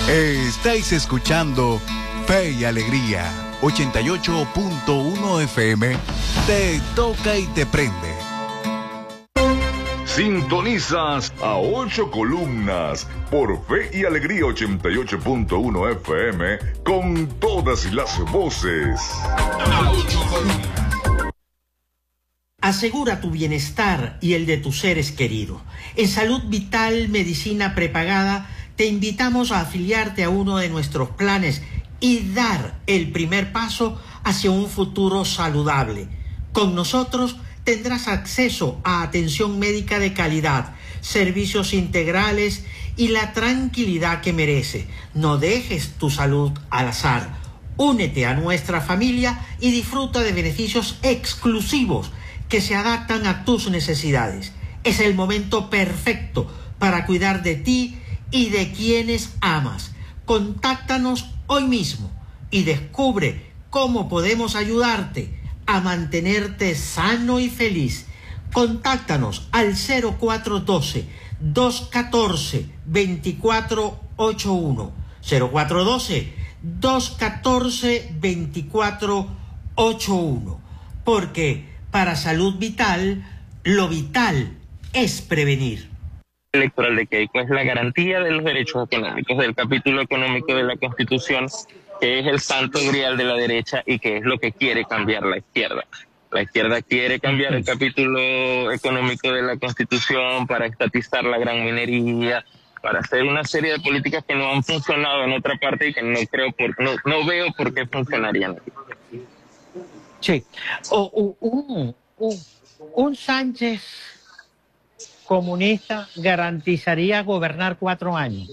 Estáis escuchando Fe y Alegría, 88.1 FM, te toca y te prende. Sintonizas a 8 columnas por Fe y Alegría 88.1 FM con todas las voces. Asegura tu bienestar y el de tus seres queridos. En Salud Vital Medicina Prepagada te invitamos a afiliarte a uno de nuestros planes y dar el primer paso hacia un futuro saludable. Con nosotros tendrás acceso a atención médica de calidad, servicios integrales y la tranquilidad que merece. No dejes tu salud al azar. Únete a nuestra familia y disfruta de beneficios exclusivos que se adaptan a tus necesidades. Es el momento perfecto para cuidar de ti y de quienes amas. Contáctanos hoy mismo y descubre cómo podemos ayudarte a mantenerte sano y feliz. Contáctanos al 0412-214-2481. 0412-214-2481. Porque para Salud Vital, lo vital es prevenir. Electoral de Keiko es la garantía de los derechos económicos del capítulo económico de la Constitución, que es el santo grial de la derecha y que es lo que quiere cambiar la izquierda. La izquierda quiere cambiar el capítulo económico de la Constitución para estatizar la gran minería, para hacer una serie de políticas que no han funcionado en otra parte y que no veo por qué funcionarían. Sí. Un Sánchez comunista garantizaría gobernar 4 años.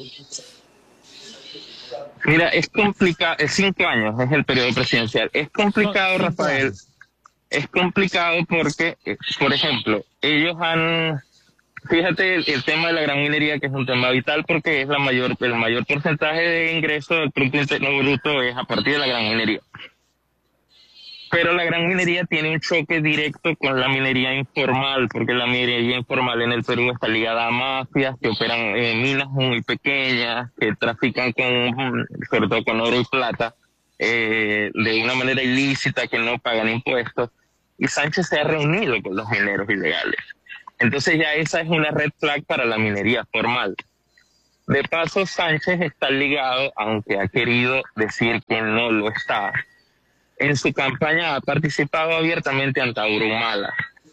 Mira, es complicado, 5 años es el periodo presidencial. Es complicado, Rafael. Es complicado porque, por ejemplo, ellos fíjate el tema de la gran minería, que es un tema vital porque es el mayor porcentaje de ingresos del Producto Interno Bruto es a partir de la gran minería. Pero la gran minería tiene un choque directo con la minería informal, porque la minería informal en el Perú está ligada a mafias que operan minas muy pequeñas, que trafican sobre todo con oro y plata, de una manera ilícita, que no pagan impuestos. Y Sánchez se ha reunido con los mineros ilegales. Entonces ya esa es una red flag para la minería formal. De paso, Sánchez está ligado, aunque ha querido decir que no lo está. En su campaña ha participado abiertamente Antauro Humala.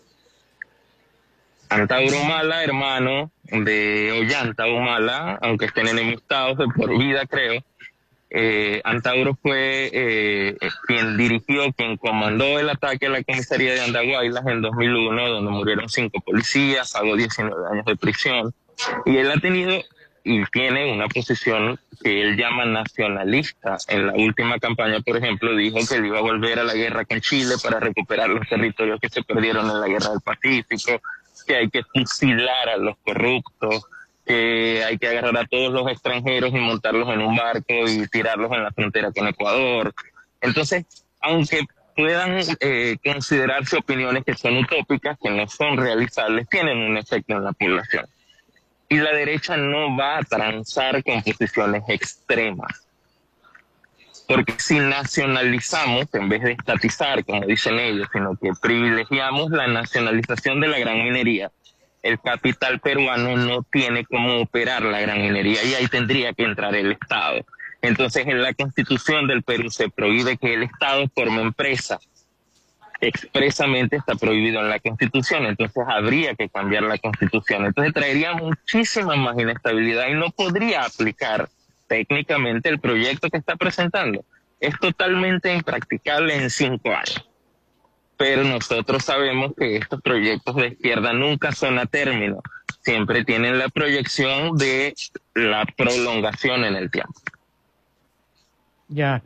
Antauro Humala, hermano de Ollanta Humala, aunque estén enemistados de por vida, creo. Antauro fue quien comandó el ataque a la comisaría de Andahuaylas en 2001, donde murieron 5 policías, pagó 19 años de prisión. Y él ha tenido y tiene una posición que él llama nacionalista. En la última campaña, por ejemplo, dijo que él iba a volver a la guerra con Chile para recuperar los territorios que se perdieron en la guerra del Pacífico, que hay que fusilar a los corruptos, que hay que agarrar a todos los extranjeros y montarlos en un barco y tirarlos en la frontera con Ecuador. Entonces, aunque puedan considerarse opiniones que son utópicas, que no son realizables, tienen un efecto en la población. Y la derecha no va a transar con posiciones extremas. Porque si nacionalizamos, en vez de estatizar, como dicen ellos, sino que privilegiamos la nacionalización de la gran minería, el capital peruano no tiene cómo operar la gran minería y ahí tendría que entrar el Estado. Entonces, en la Constitución del Perú se prohíbe que el Estado forme empresa. Expresamente está prohibido en la Constitución, entonces habría que cambiar la Constitución. Entonces traería muchísima más inestabilidad y no podría aplicar técnicamente el proyecto que está presentando. Es totalmente impracticable en 5 años. Pero nosotros sabemos que estos proyectos de izquierda nunca son a término, siempre tienen la proyección de la prolongación en el tiempo. Ya,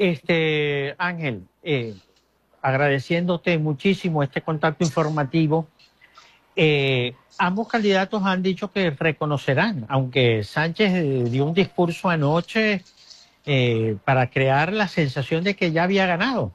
Ángel, agradeciéndote muchísimo este contacto informativo. Ambos candidatos han dicho que reconocerán, aunque Sánchez dio un discurso anoche para crear la sensación de que ya había ganado,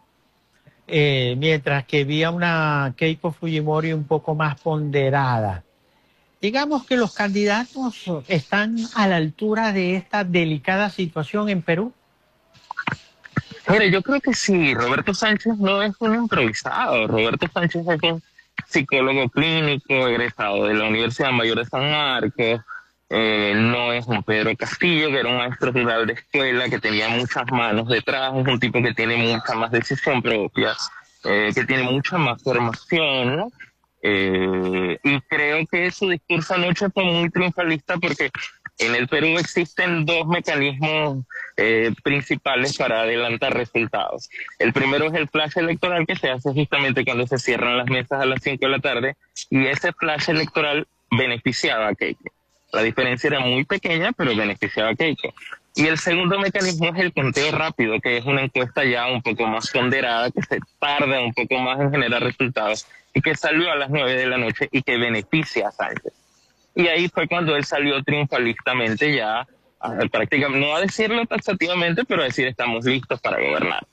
mientras que había una Keiko Fujimori un poco más ponderada. digamos que los candidatos están a la altura de esta delicada situación en Perú. Mire, yo creo que sí, Roberto Sánchez no es un improvisado. Roberto Sánchez es un psicólogo clínico egresado de la Universidad Mayor de San Marcos. No es un Pedro Castillo, que era un maestro rural de escuela, que tenía muchas manos detrás. Es un tipo que tiene mucha más decisión propia, que tiene mucha más formación, ¿no? Y creo que su discurso anoche fue muy triunfalista porque en el Perú existen dos mecanismos principales para adelantar resultados. El primero es el flash electoral, que se hace justamente cuando se cierran las mesas a las 5 de la tarde, y ese flash electoral beneficiaba a Keiko. La diferencia era muy pequeña, pero beneficiaba a Keiko. Y el segundo mecanismo es el conteo rápido, que es una encuesta ya un poco más ponderada, que se tarda un poco más en generar resultados, y que salió a las 9 de la noche y que beneficia a Sánchez. Y ahí fue cuando él salió triunfalistamente ya, prácticamente, no a decirlo taxativamente, pero a decir estamos listos para gobernar.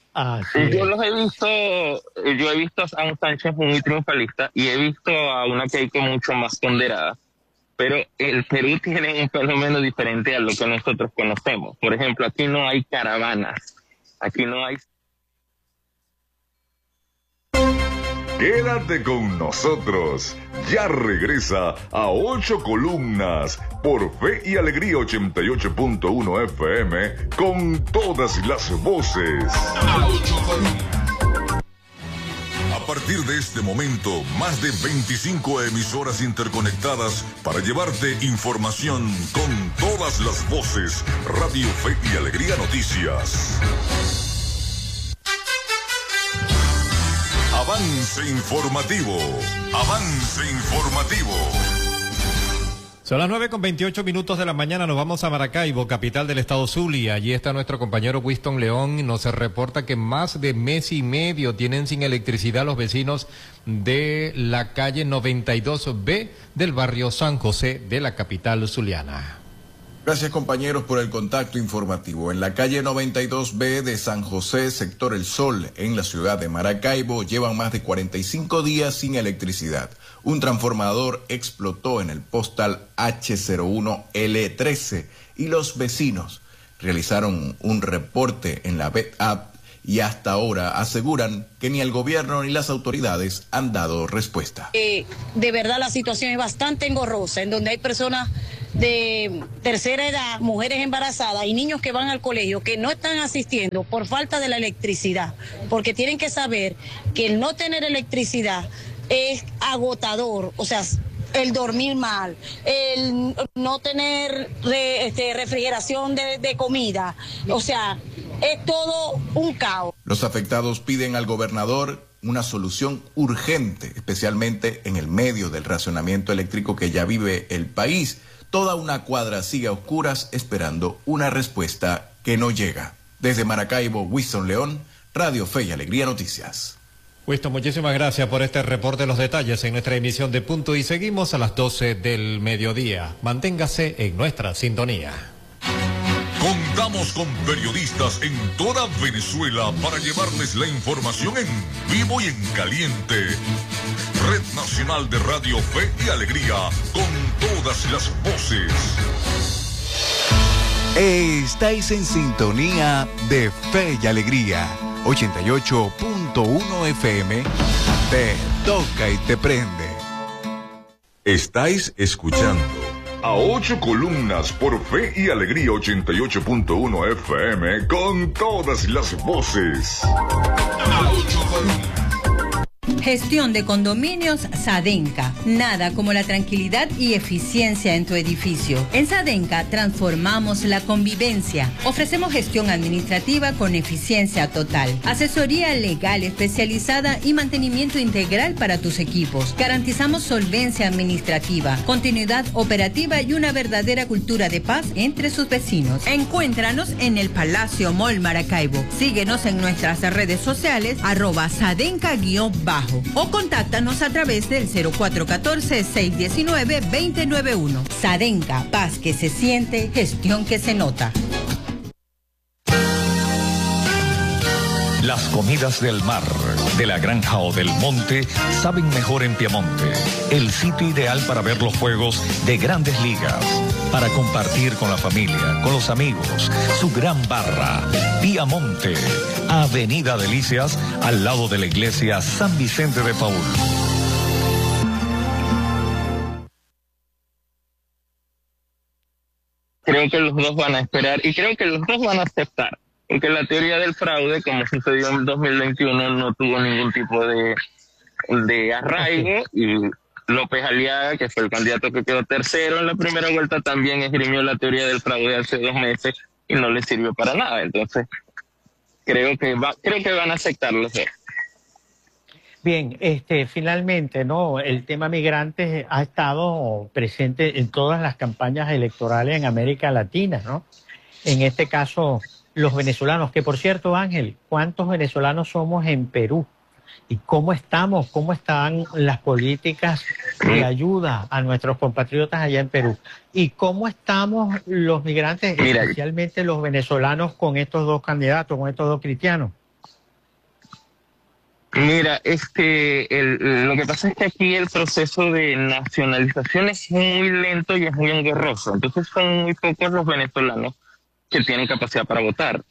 Yo he visto a un Sánchez muy triunfalista y he visto a una Keiko mucho más ponderada, pero el Perú tiene un fenómeno diferente a lo que nosotros conocemos. Por ejemplo, aquí no hay caravanas, aquí no hay... Quédate con nosotros. Ya regresa a 8 columnas por Fe y Alegría 88.1 FM con todas las voces. A partir de este momento, más de 25 emisoras interconectadas para llevarte información con todas las voces. Radio Fe y Alegría Noticias. Avance informativo. Avance informativo. Son las 9:28 de la mañana. Nos vamos a Maracaibo, capital del estado Zulia. Allí está nuestro compañero Winston León. Nos reporta que más de mes y medio tienen sin electricidad los vecinos de la calle 92B del barrio San José de la capital zuliana. Gracias, compañeros, por el contacto informativo. En la calle 92B de San José, sector El Sol, en la ciudad de Maracaibo, llevan más de 45 días sin electricidad. Un transformador explotó en el postal H01L13 y los vecinos realizaron un reporte en la BETAP y hasta ahora aseguran que ni el gobierno ni las autoridades han dado respuesta. De verdad la situación es bastante engorrosa, en donde hay personas de tercera edad, mujeres embarazadas y niños que van al colegio que no están asistiendo por falta de la electricidad, porque tienen que saber que el no tener electricidad es agotador, o sea, el dormir mal, el no tener refrigeración de comida, o sea, es todo un caos. Los afectados piden al gobernador una solución urgente, especialmente en el medio del racionamiento eléctrico que ya vive el país. Toda una cuadra sigue a oscuras esperando una respuesta que no llega. Desde Maracaibo, Winston León, Radio Fe y Alegría Noticias. Winston, muchísimas gracias por este reporte de los detalles en nuestra emisión de Punto y seguimos a las 12 del mediodía. Manténgase en nuestra sintonía. Contamos con periodistas en toda Venezuela para llevarles la información en vivo y en caliente. Red Nacional de Radio Fe y Alegría, con todas las voces. Estáis en sintonía de Fe y Alegría, 88.1 FM, te toca y te prende. Estáis escuchando a 8 columnas por Fe y Alegría 88.1 FM con todas las voces. Gestión de condominios Sadenca. Nada como la tranquilidad y eficiencia en tu edificio. En Sadenca transformamos la convivencia. Ofrecemos gestión administrativa con eficiencia total, asesoría legal especializada y mantenimiento integral para tus equipos. Garantizamos solvencia administrativa, continuidad operativa y una verdadera cultura de paz entre sus vecinos. Encuéntranos en el Palacio Mall Maracaibo. Síguenos en nuestras redes sociales @Sadenca_bajo. O contáctanos a través del 0414-619-2091. Sadenca, paz que se siente, gestión que se nota. Las comidas del mar, de la granja o del monte saben mejor en Piamonte. El sitio ideal para ver los juegos de Grandes Ligas. Para compartir con la familia, con los amigos. Su gran barra, Piamonte. Avenida Delicias, al lado de la iglesia San Vicente de Paúl. Creo que los dos van a esperar y creo que los dos van a aceptar, porque la teoría del fraude, como sucedió en 2021, no tuvo ningún tipo de arraigo, y López Aliaga, que fue el candidato que quedó tercero en la primera vuelta, también esgrimió la teoría del fraude hace 2 meses y no le sirvió para nada. Entonces, creo que van a aceptar los dos. Bien, finalmente, ¿no? El tema migrantes ha estado presente en todas las campañas electorales en América Latina, ¿no? En este caso, los venezolanos, que por cierto, Ángel, ¿cuántos venezolanos somos en Perú? ¿Y cómo estamos? ¿Cómo están las políticas de ayuda a nuestros compatriotas allá en Perú? ¿Y cómo estamos los migrantes, especialmente los venezolanos, con estos dos candidatos, con estos dos cristianos? Mira, lo que pasa es que aquí el proceso de nacionalización es muy lento y es muy engorroso. Entonces son muy pocos los venezolanos que tienen capacidad para votar.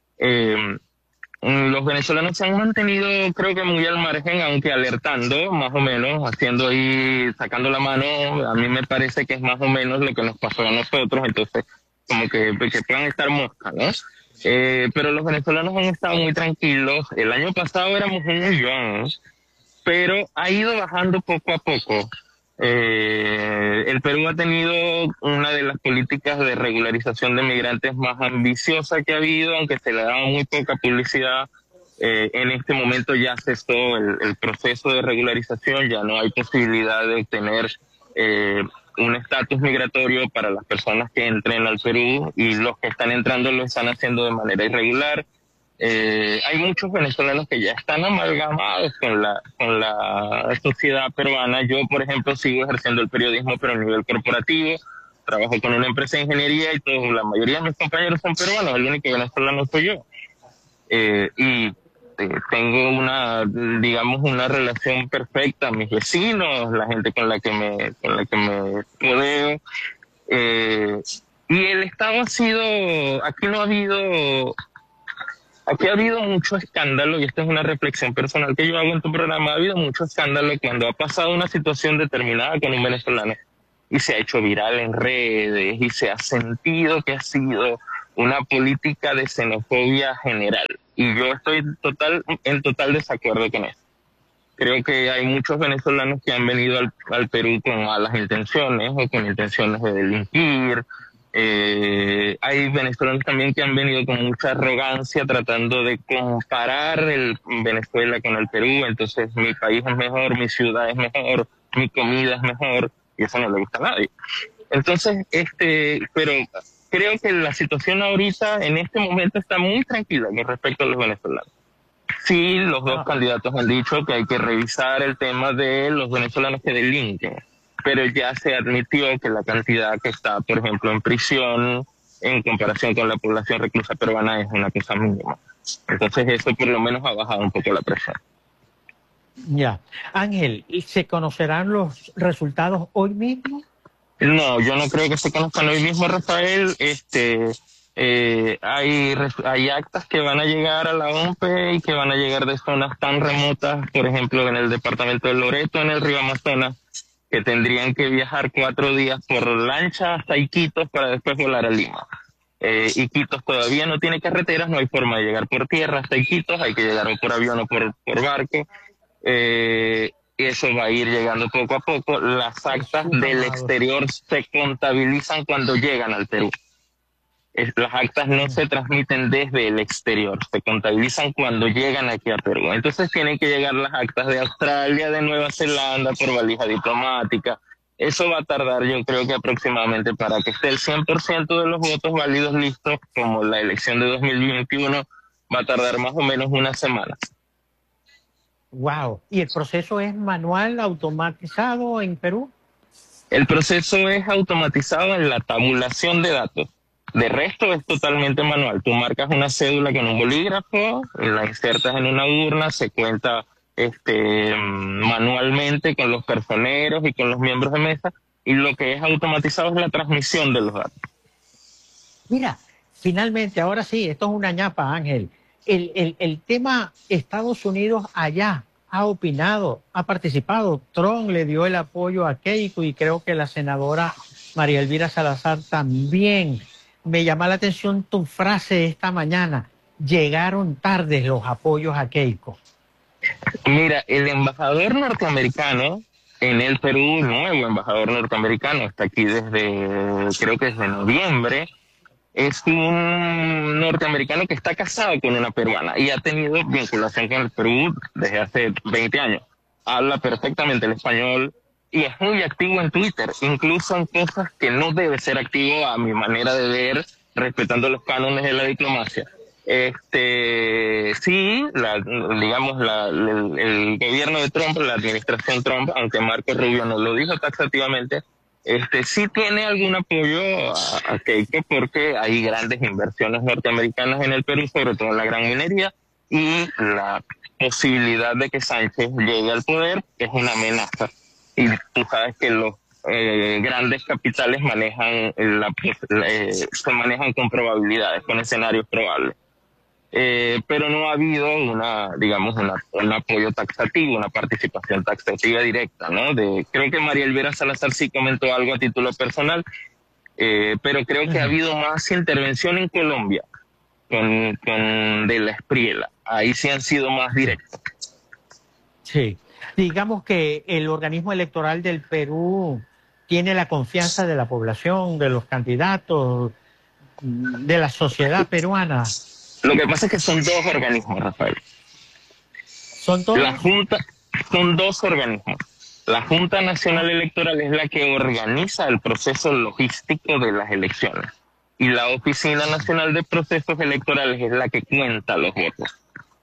Los venezolanos se han mantenido, creo que muy al margen, aunque alertando, más o menos, haciendo ahí, sacando la mano. A mí me parece que es más o menos lo que nos pasó a nosotros. Entonces, como que puedan estar moscas, ¿no? Pero los venezolanos han estado muy tranquilos. El año pasado éramos 1 millón, pero ha ido bajando poco a poco. El Perú ha tenido una de las políticas de regularización de migrantes más ambiciosa que ha habido, aunque se le daba muy poca publicidad. En este momento ya cesó el proceso de regularización, ya no hay posibilidad de obtener un estatus migratorio para las personas que entren al Perú, y los que están entrando lo están haciendo de manera irregular. Hay muchos venezolanos que ya están amalgamados con la sociedad peruana. Yo, por ejemplo, sigo ejerciendo el periodismo, pero a nivel corporativo. Trabajo con una empresa de ingeniería y la mayoría de mis compañeros son peruanos. El único venezolano soy yo. Tengo una relación perfecta, mis vecinos, la gente con la que me rodeo. Y el Estado aquí ha habido mucho escándalo, y esta es una reflexión personal que yo hago en tu programa. Ha habido mucho escándalo cuando ha pasado una situación determinada con un venezolano y se ha hecho viral en redes y se ha sentido que ha sido una política de xenofobia general. Y yo estoy en total desacuerdo con eso. Creo que hay muchos venezolanos que han venido al Perú con malas intenciones o con intenciones de delinquir. Hay venezolanos también que han venido con mucha arrogancia tratando de comparar Venezuela con el Perú. Entonces, mi país es mejor, mi ciudad es mejor, mi comida es mejor, y eso no le gusta a nadie. Entonces, pero creo que la situación ahorita, en este momento, está muy tranquila con respecto a los venezolanos. Sí, los dos candidatos han dicho que hay que revisar el tema de los venezolanos que delinquen, pero ya se admitió que la cantidad que está, por ejemplo, en prisión, en comparación con la población reclusa peruana, es una cosa mínima. Entonces eso por lo menos ha bajado un poco la presión. Ya. Ángel, ¿se conocerán los resultados hoy mismo? No, yo no creo que se conozcan hoy mismo, Rafael. Hay actas que van a llegar a la OMPE y que van a llegar de zonas tan remotas, por ejemplo, en el departamento de Loreto, en el río Amazonas, que tendrían que viajar 4 días por lancha hasta Iquitos para después volar a Lima. Iquitos todavía no tiene carreteras, no hay forma de llegar por tierra hasta Iquitos, hay que llegar o por avión o por barco. Eso va a ir llegando poco a poco. Las actas del exterior se contabilizan cuando llegan al Perú. Las actas no se transmiten desde el exterior, se contabilizan cuando llegan aquí a Perú. Entonces tienen que llegar las actas de Australia, de Nueva Zelanda, por valija diplomática. Eso va a tardar, yo creo que aproximadamente, para que esté el 100% de los votos válidos listos, como la elección de 2021, va a tardar más o menos 1 semana. Wow. ¿Y el proceso es manual, automatizado en Perú? El proceso es automatizado en la tabulación de datos. De resto es totalmente manual. Tú marcas una cédula con un bolígrafo, la insertas en una urna, se cuenta manualmente con los personeros y con los miembros de mesa, y lo que es automatizado es la transmisión de los datos. Mira, finalmente, ahora sí, esto es una ñapa, Ángel. El tema Estados Unidos allá ha opinado, ha participado. Trump le dio el apoyo a Keiko y creo que la senadora María Elvira Salazar también. Me llama la atención tu frase esta mañana. Llegaron tarde los apoyos a Keiko. Mira, el embajador norteamericano en el Perú, nuevo embajador norteamericano, está aquí creo que desde noviembre, es un norteamericano que está casado con una peruana y ha tenido vinculación con el Perú desde hace 20 años. Habla perfectamente el español y es muy activo en Twitter, incluso en cosas que no debe ser activo a mi manera de ver, respetando los cánones de la diplomacia. Sí, el gobierno de Trump, la administración Trump, aunque Marco Rubio no lo dijo taxativamente, sí tiene algún apoyo a Keiko porque hay grandes inversiones norteamericanas en el Perú, sobre todo en la gran minería, y la posibilidad de que Sánchez llegue al poder es una amenaza. Y tú sabes que los grandes capitales se manejan con probabilidades, con escenarios probables. Pero no ha habido un apoyo taxativo, una participación taxativa directa, ¿no? Creo que María Elvira Salazar sí comentó algo a título personal, pero creo que ha habido más intervención en Colombia con De la Espriella. Ahí sí han sido más directos. Sí. Digamos que el organismo electoral del Perú tiene la confianza de la población, de los candidatos, de la sociedad peruana. Lo que pasa es que son dos organismos, Rafael. ¿Son todos? Son dos organismos. La Junta Nacional Electoral es la que organiza el proceso logístico de las elecciones. Y la Oficina Nacional de Procesos Electorales es la que cuenta los votos.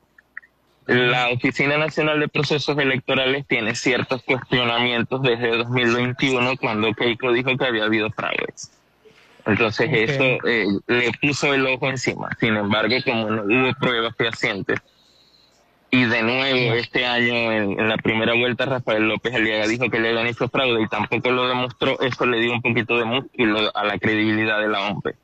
La Oficina Nacional de Procesos Electorales tiene ciertos cuestionamientos desde 2021, cuando Keiko dijo que había habido fraudes. Entonces eso le puso el ojo encima. Sin embargo, como no hubo pruebas fehacientes, y de nuevo este año en la primera vuelta Rafael López Aliaga dijo que le habían hecho fraude y tampoco lo demostró, eso le dio un poquito de músculo a la credibilidad de la OMP.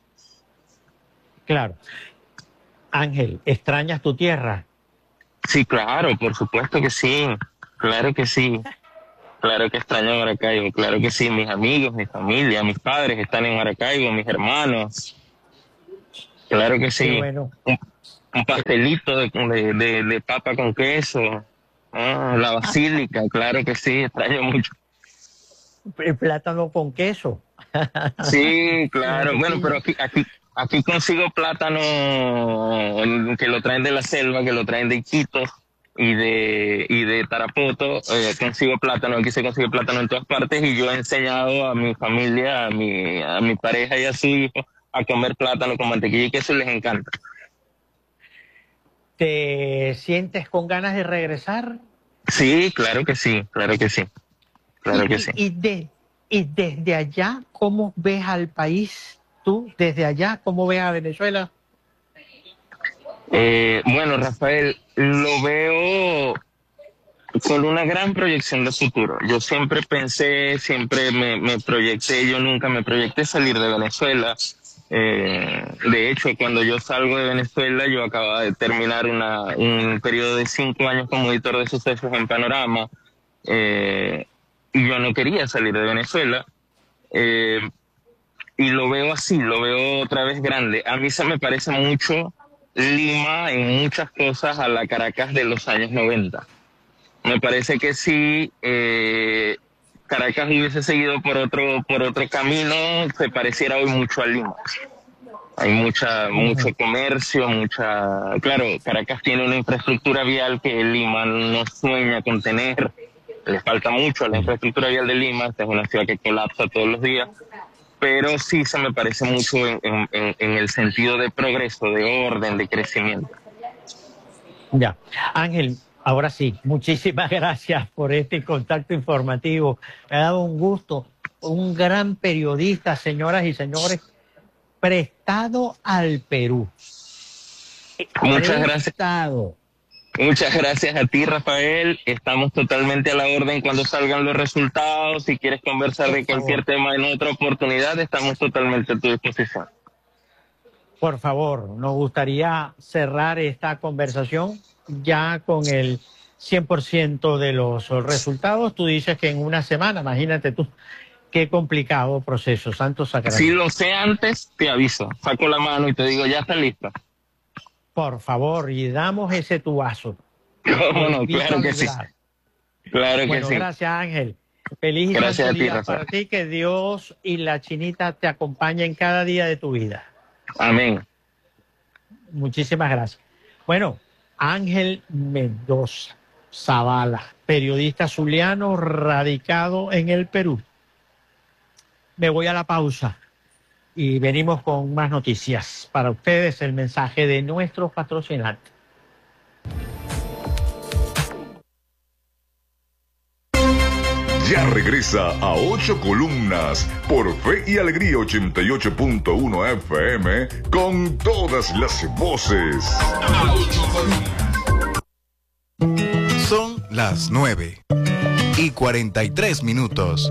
Claro. Ángel, ¿extrañas tu tierra? Sí, claro, por supuesto que sí. Claro que sí. Claro que extraño Maracaibo, claro que sí. Mis amigos, mi familia, mis padres están en Maracaibo, mis hermanos. Claro que sí. Bueno. Un pastelito de papa con queso. La basílica, claro que sí, extraño mucho. El plátano con queso. Sí, claro. Bueno, pero aquí consigo plátano que lo traen de la selva, que lo traen de Iquitos y de Tarapoto. Consigo plátano, aquí se consigue plátano en todas partes, y yo he enseñado a mi familia, a mi pareja y a su hijo a comer plátano con mantequilla y queso, y les encanta. ¿Te sientes con ganas de regresar? Sí, claro que sí, claro que sí. Claro que sí. Y desde allá, ¿cómo ves al país? Tú, desde allá, ¿cómo ves a Venezuela? Bueno, Rafael, lo veo con una gran proyección de futuro. Yo siempre pensé, siempre me proyecté, yo nunca me proyecté salir de Venezuela. De hecho, cuando yo salgo de Venezuela, yo acababa de terminar un periodo de 5 años como editor de sucesos en Panorama, y yo no quería salir de Venezuela. Y lo veo así, lo veo otra vez grande. A mí se me parece mucho Lima en muchas cosas a la Caracas de los años 90. Me parece que si Caracas hubiese seguido por otro camino, se pareciera hoy mucho a Lima. Hay mucho comercio, claro, Caracas tiene una infraestructura vial que Lima no sueña con tener. Le falta mucho a la infraestructura vial de Lima. Esta es una ciudad que colapsa todos los días. Pero sí se me parece mucho en el sentido de progreso, de orden, de crecimiento. Ya. Ángel, ahora sí, muchísimas gracias por este contacto informativo. Me ha dado un gusto, un gran periodista, señoras y señores. prestado al Perú. Muchas gracias. Prestado. Muchas gracias a ti, Rafael. Estamos totalmente a la orden cuando salgan los resultados. Si quieres conversar de cualquier tema en otra oportunidad, estamos totalmente a tu disposición. Por favor, nos gustaría cerrar esta conversación ya con el 100% de los resultados. Tú dices que en una semana, imagínate tú, qué complicado proceso, santo sacramento. Si lo sé antes, te aviso. Saco la mano y te digo, ya está listo. Por favor, y damos ese tubazo. ¿Cómo no? Claro que sí. Claro que sí. Gracias, Ángel. Feliz y gracias santo a ti, día para ti, que Dios y la chinita te acompañen cada día de tu vida. Amén. Muchísimas gracias. Bueno, Ángel Mendoza Zavala, periodista zuliano radicado en el Perú. Me voy a la pausa y venimos con más noticias. Para ustedes el mensaje de nuestros patrocinantes. Ya regresa a 8 columnas por Fe y Alegría 88.1 FM con todas las voces. Son las 9:43.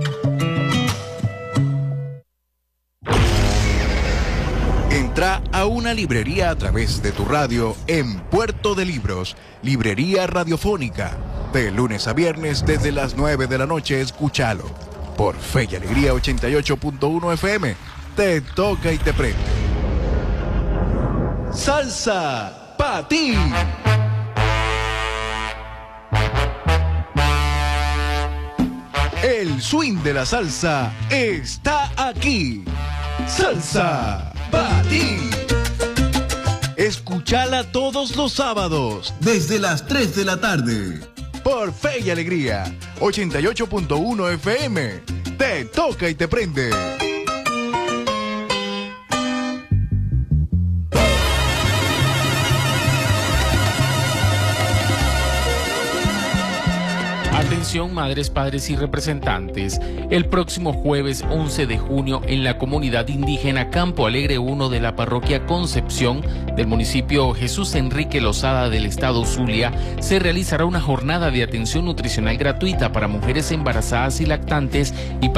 Entra a una librería a través de tu radio en Puerto de Libros, librería radiofónica. De lunes a viernes desde las 9 de la noche, escúchalo. Por Fe y Alegría 88.1 FM. Te toca y te prende. Salsa pa' ti. El swing de la salsa está aquí. Salsa pa' ti. Escúchala todos los sábados desde las 3 de la tarde. Por Fe y Alegría 88.1 FM. Te toca y te prende. Atención madres, padres y representantes. El próximo jueves 11 de junio en la comunidad indígena Campo Alegre 1 de la parroquia Concepción del municipio Jesús Enrique Lozada del estado Zulia se realizará una jornada de atención nutricional gratuita para mujeres embarazadas y lactantes y